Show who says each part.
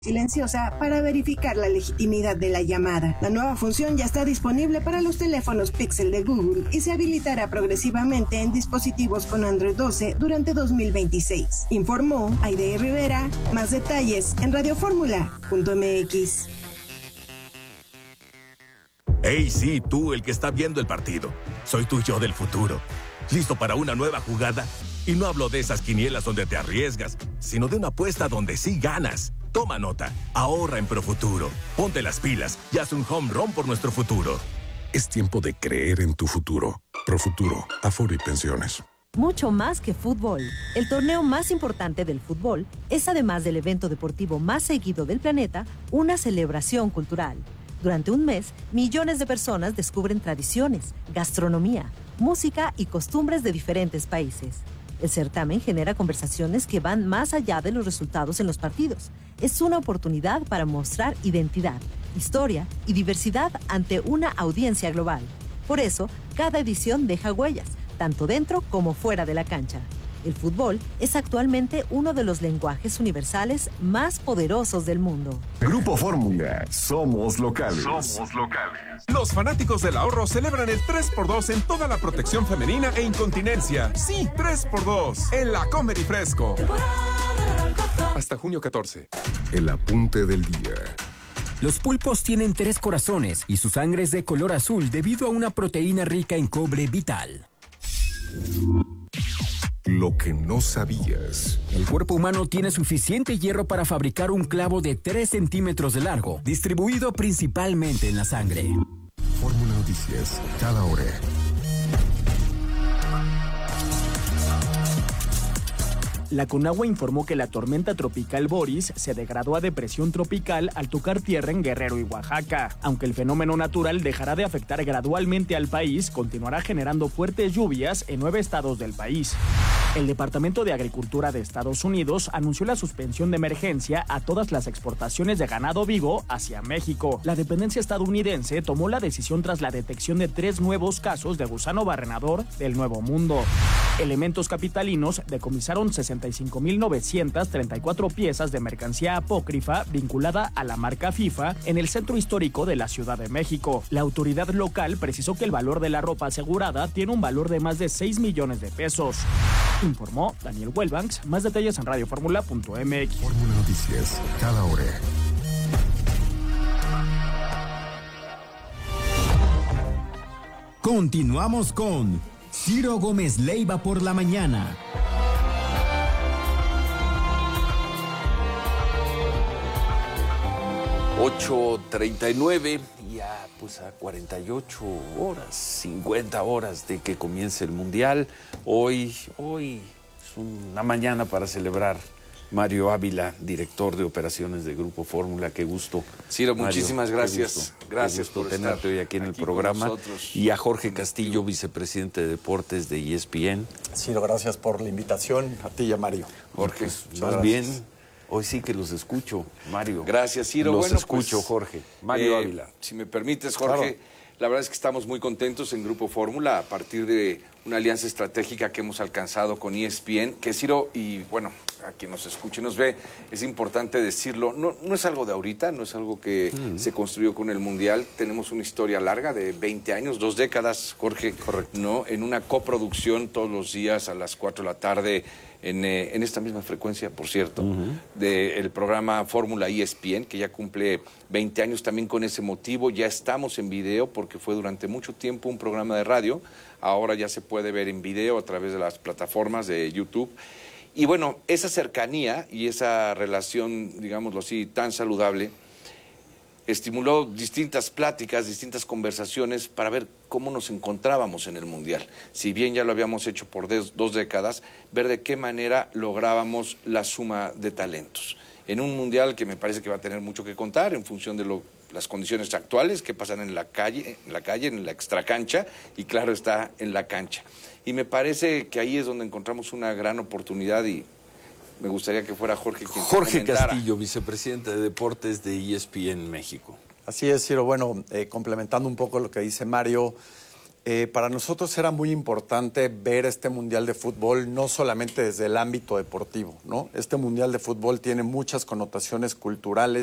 Speaker 1: silenciosa para verificar la legitimidad de la llamada. La nueva función ya está disponible para los teléfonos Pixel de Google y se habilitará progresivamente en dispositivos con Android 12 durante 2026. Informó Aide Rivera. Más detalles en radioformula.mx.
Speaker 2: Hey, sí, tú, el que está viendo el partido. Soy tu yo del futuro. ¿Listo para una nueva jugada? Y no hablo de esas quinielas donde te arriesgas, sino de una apuesta donde sí ganas. Toma nota, ahorra en Profuturo. Ponte las pilas y haz un home run por nuestro futuro.
Speaker 3: Es tiempo de creer en tu futuro. Profuturo, Afore y Pensiones.
Speaker 4: Mucho más que fútbol. El torneo más importante del fútbol es, además del evento deportivo más seguido del planeta, una celebración cultural. Durante un mes, millones de personas descubren tradiciones, gastronomía, música y costumbres de diferentes países. El certamen genera conversaciones que van más allá de los resultados en los partidos. Es una oportunidad para mostrar identidad, historia y diversidad ante una audiencia global. Por eso, cada edición deja huellas, tanto dentro como fuera de la cancha. El fútbol es actualmente uno de los lenguajes universales más poderosos del mundo.
Speaker 5: Grupo Fórmula, somos locales.
Speaker 6: Somos locales. Los fanáticos del ahorro celebran el 3x2 en toda la protección femenina e incontinencia. Sí, 3x2 en la Comer y Fresco. Hasta junio 14.
Speaker 3: El apunte del día.
Speaker 7: Los pulpos tienen 3 corazones y su sangre es de color azul debido a una proteína rica en cobre vital.
Speaker 3: Lo que no sabías.
Speaker 7: El cuerpo humano tiene suficiente hierro para fabricar un clavo de 3 centímetros de largo, distribuido principalmente en la sangre.
Speaker 3: Fórmula Noticias, cada hora.
Speaker 8: La Conagua informó que la tormenta tropical Boris se degradó a depresión tropical al tocar tierra en Guerrero y Oaxaca. Aunque el fenómeno natural dejará de afectar gradualmente al país, continuará generando fuertes lluvias en 9 estados del país. El Departamento de Agricultura de Estados Unidos anunció la suspensión de emergencia a todas las exportaciones de ganado vivo hacia México. La dependencia estadounidense tomó la decisión tras la detección de 3 nuevos casos de gusano barrenador del Nuevo Mundo. Elementos capitalinos decomisaron 65.934 piezas de mercancía apócrifa vinculada a la marca FIFA en el centro histórico de la Ciudad de México. La autoridad local precisó que el valor de la ropa asegurada tiene un valor de más de 6 millones de pesos. Informó Daniel Welbanks. Más detalles en radioformula.mx.
Speaker 3: Fórmula Noticias, cada hora.
Speaker 9: Continuamos con Ciro Gómez Leiva por la mañana.
Speaker 10: $8:39, ya pues a 48 horas, 50 horas de que comience el Mundial. Hoy es una mañana para celebrar. Mario Ávila, director de operaciones de Grupo Fórmula, qué gusto.
Speaker 11: Ciro,
Speaker 10: Mario,
Speaker 11: muchísimas gracias.
Speaker 10: Gracias por tenerte hoy aquí en el programa. Y a Jorge Castillo, vicepresidente de Deportes de ESPN.
Speaker 12: Ciro, gracias por la invitación, a ti y a Mario.
Speaker 10: Jorge, más bien, hoy sí que los escucho, Mario.
Speaker 11: Gracias, Ciro.
Speaker 10: Los escucho, Jorge. Mario Ávila.
Speaker 11: Si me permites, Jorge, la verdad es que estamos muy contentos en Grupo Fórmula a partir de una alianza estratégica que hemos alcanzado con ESPN, que Ciro, y bueno, a quien nos escuche y nos ve, es importante decirlo, no es algo de ahorita, no es algo que se construyó con el Mundial, tenemos una historia larga de 20 años, 2 décadas, Jorge, correcto, ¿no? En una coproducción todos los días a las 4 de la tarde, en esta misma frecuencia, por cierto, del programa Fórmula ESPN, que ya cumple 20 años también con ese motivo. Ya estamos en video porque fue durante mucho tiempo un programa de radio, ahora ya se puede ver en video a través de las plataformas de YouTube. Y bueno, esa cercanía y esa relación, digámoslo así, tan saludable, estimuló distintas pláticas, distintas conversaciones para ver cómo nos encontrábamos en el Mundial. Si bien ya lo habíamos hecho por 2 décadas, ver de qué manera lográbamos la suma de talentos. En un Mundial que me parece que va a tener mucho que contar en función de las condiciones actuales que pasan en la calle, en la extracancha y claro está en la cancha. Y me parece que ahí es donde encontramos una gran oportunidad y me gustaría que fuera Jorge quien
Speaker 10: Jorge Castillo, vicepresidente de Deportes de ESPN México.
Speaker 12: Así es, Ciro. Bueno, complementando un poco lo que dice Mario, Para nosotros era muy importante ver este Mundial de Fútbol no solamente desde el ámbito deportivo, ¿no? Este Mundial de Fútbol tiene muchas connotaciones culturales